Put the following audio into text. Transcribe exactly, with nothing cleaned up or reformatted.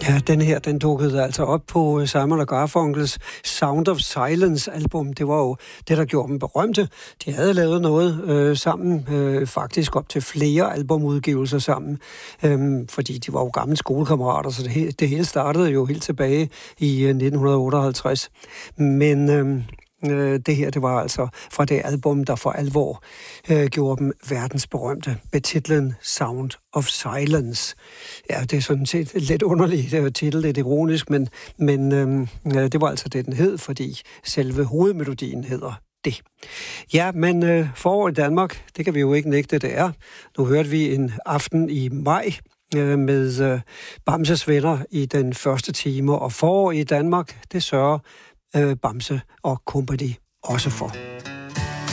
Ja, den her, den dukkede altså op på Simon og Garfunkels Sound of Silence album. Det var jo det, der gjorde dem berømte. De havde lavet noget øh, sammen, øh, faktisk op til flere albumudgivelser sammen, øh, fordi de var jo gamle skolekammerater, så det, he- det hele startede jo helt tilbage i øh, nitten otteoghalvtreds. Men øh, det her, det var altså fra det album, der for alvor øh, gjorde dem verdensberømte, med titlen Sound of Silence. Ja, det er sådan set lidt underligt, det er jo titel, lidt ironisk, men, men øh, det var altså det, den hed, fordi selve hovedmelodien hedder det. Ja, men øh, forår i Danmark, det kan vi jo ikke nægte, det er. Nu hørte vi en aften i maj øh, med øh, Bamses venner i den første time, og forår i Danmark, det sørger øh, Bamse og Company også for.